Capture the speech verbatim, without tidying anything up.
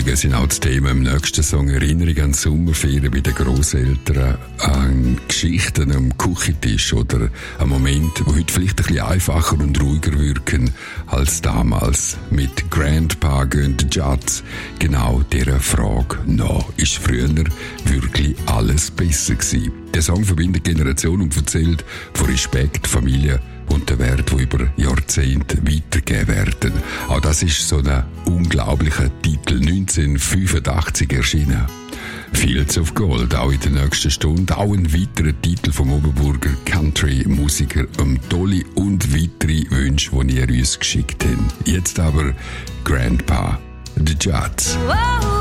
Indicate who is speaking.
Speaker 1: Erinnerungen sind auch das Thema im nächsten Song. Erinnerungen an Sommerferien bei den Grosseltern, an Geschichten am Küchentisch oder an Momente, die heute vielleicht ein bisschen einfacher und ruhiger wirken als damals. Mit Grandpa gehen die Judds genau dieser Frage nach. Ist früher wirklich alles besser gewesen? Der Song verbindet Generationen und erzählt von Respekt, Familie und den Wert, die über Jahrzehnte weitergegeben werden. Auch das ist so ein unglaublicher Titel, neunzehnhundertfünfundachtzig erschienen. Fields of Gold, auch in der nächsten Stunde. Auch ein weiterer Titel vom Oberburger Country-Musiker um Dolly und weitere Wünsche, die ihr uns geschickt habt. Jetzt aber Grandpa, The Judds.
Speaker 2: Wow.